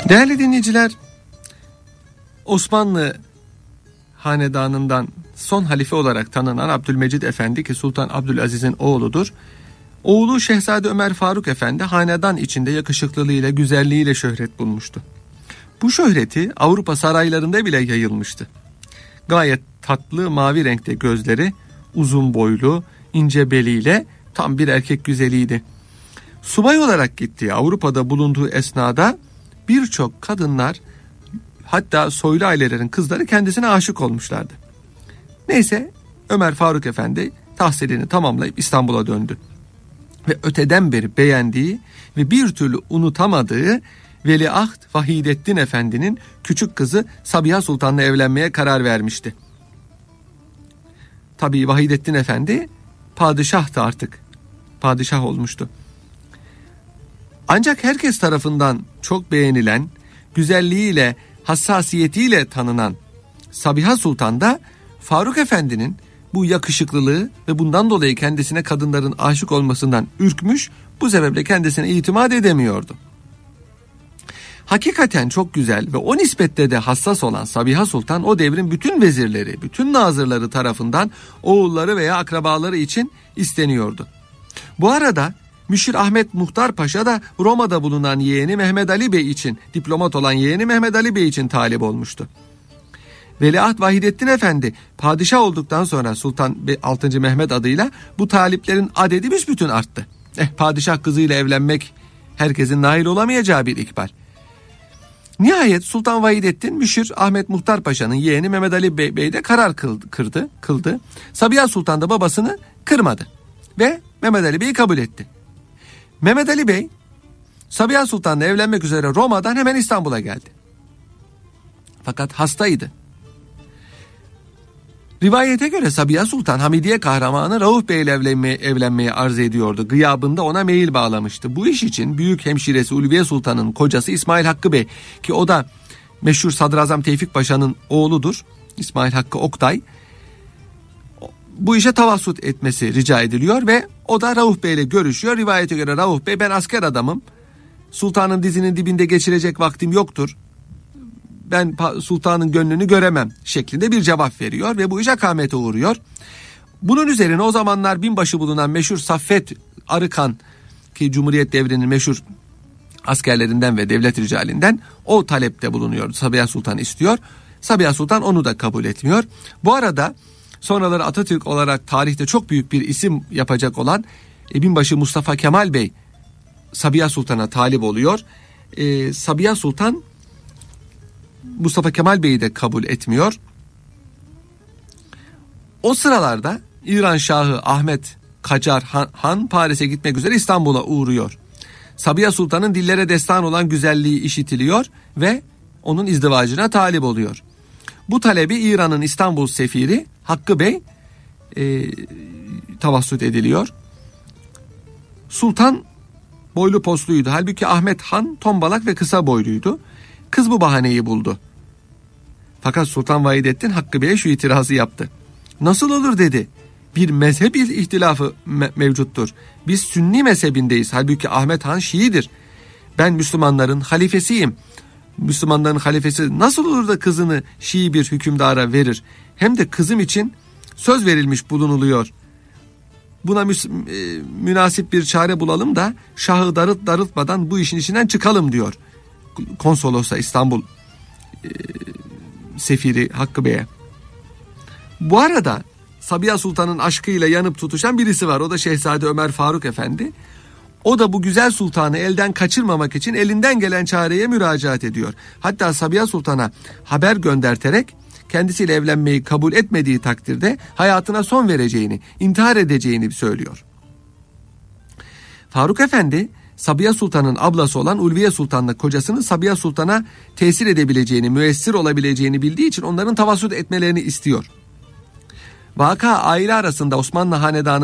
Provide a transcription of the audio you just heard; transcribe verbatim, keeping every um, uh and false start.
Değerli dinleyiciler, Osmanlı hanedanından son halife olarak tanınan Abdülmecid Efendi ki Sultan Abdülaziz'in oğludur. Oğlu Şehzade Ömer Faruk Efendi hanedan içinde yakışıklılığıyla, güzelliğiyle şöhret bulmuştu. Bu şöhreti Avrupa saraylarında bile yayılmıştı. Gayet tatlı mavi renkte gözleri, uzun boylu, ince beliyle tam bir erkek güzeliydi. Subay olarak gittiği Avrupa'da bulunduğu esnada birçok kadınlar, hatta soylu ailelerin kızları kendisine aşık olmuşlardı. Neyse Ömer Faruk Efendi tahsilini tamamlayıp İstanbul'a döndü. Ve öteden beri beğendiği ve bir türlü unutamadığı Veliaht Vahidettin Efendi'nin küçük kızı Sabiha Sultan'la evlenmeye karar vermişti. Tabii Vahidettin Efendi padişahtı artık. Padişah olmuştu. Ancak herkes tarafından çok beğenilen, güzelliğiyle, hassasiyetiyle tanınan Sabiha Sultan da Faruk Efendi'nin bu yakışıklılığı ve bundan dolayı kendisine kadınların aşık olmasından ürkmüş, bu sebeple kendisine itimat edemiyordu. Hakikaten çok güzel ve o nispette de hassas olan Sabiha Sultan o devrin bütün vezirleri, bütün nazırları tarafından oğulları veya akrabaları için isteniyordu. Bu arada Müşir Ahmet Muhtar Paşa da Roma'da bulunan yeğeni Mehmet Ali Bey için, diplomat olan yeğeni Mehmet Ali Bey için talip olmuştu. Veliaht Vahidettin Efendi padişah olduktan sonra Sultan altıncı. Mehmet adıyla bu taliplerin adedi büsbütün arttı. Eh padişah kızıyla evlenmek herkesin nail olamayacağı bir ikbal. Nihayet Sultan Vahidettin Müşir Ahmet Muhtar Paşa'nın yeğeni Mehmet Ali Bey, Bey de karar kıldı, kırdı, kıldı. Sabiha Sultan da babasını kırmadı ve Mehmet Ali Bey'i kabul etti. Mehmet Ali Bey Sabiha Sultan'la evlenmek üzere Roma'dan hemen İstanbul'a geldi. Fakat hastaydı. Rivayete göre Sabiha Sultan Hamidiye kahramanı Rauf Bey ile evlenmeye, evlenmeye arz ediyordu. Gıyabında ona meyil bağlamıştı. Bu iş için büyük hemşiresi Ulviye Sultan'ın kocası İsmail Hakkı Bey ki o da meşhur Sadrazam Tevfik Paşa'nın oğludur. İsmail Hakkı Oktay. Bu işe tavassut etmesi rica ediliyor ve o da Rauf Bey ile görüşüyor. Rivayete göre Rauf Bey ben asker adamım. Sultanın dizinin dibinde geçirecek vaktim yoktur. Ben sultanın gönlünü göremem şeklinde bir cevap veriyor ve bu iş akamete uğruyor. Bunun üzerine o zamanlar binbaşı bulunan meşhur Saffet Arıkan ki Cumhuriyet devrinin meşhur askerlerinden ve devlet ricalinden o talepte bulunuyor. Sabiha Sultan istiyor. Sabiha Sultan onu da kabul etmiyor. Bu arada sonraları Atatürk olarak tarihte çok büyük bir isim yapacak olan e, binbaşı Mustafa Kemal Bey Sabiha Sultan'a talip oluyor. E, Sabiha Sultan Mustafa Kemal Bey'i de kabul etmiyor. O sıralarda İran Şahı Ahmet Kacar Han, Han Paris'e gitmek üzere İstanbul'a uğruyor. Sabiha Sultan'ın dillere destan olan güzelliği işitiliyor ve onun izdivacına talip oluyor. Bu talebi İran'ın İstanbul sefiri Hakkı Bey e, tavassut ediliyor. Sultan boylu posluydu. Halbuki Ahmet Han tombalak ve kısa boyluydu. Kız bu bahaneyi buldu. Fakat Sultan Vahidettin Hakkı Bey'e şu itirazı yaptı. Nasıl olur dedi. Bir mezhep ihtilafı me- mevcuttur. Biz Sünni mezhebindeyiz. Halbuki Ahmet Han Şii'dir. Ben Müslümanların halifesiyim. Müslümanların halifesi nasıl olur da kızını Şii bir hükümdara verir? Hem de kızım için söz verilmiş bulunuluyor. Buna müs- e, münasip bir çare bulalım da şahı darıt darıltmadan bu işin içinden çıkalım diyor. Konsolosa İstanbul e, sefiri Hakkı Bey'e. Bu arada Sabiha Sultan'ın aşkıyla yanıp tutuşan birisi var. O da Şehzade Ömer Faruk Efendi. O da bu güzel sultanı elden kaçırmamak için elinden gelen çareye müracaat ediyor. Hatta Sabiha Sultan'a haber gönderterek kendisiyle evlenmeyi kabul etmediği takdirde hayatına son vereceğini, intihar edeceğini söylüyor. Faruk Efendi Sabiha Sultan'ın ablası olan Ulviye Sultan'la kocasının Sabiha Sultan'a tesir edebileceğini, müessir olabileceğini bildiği için onların tavassut etmelerini istiyor. Vaka aile arasında Osmanlı hanedanı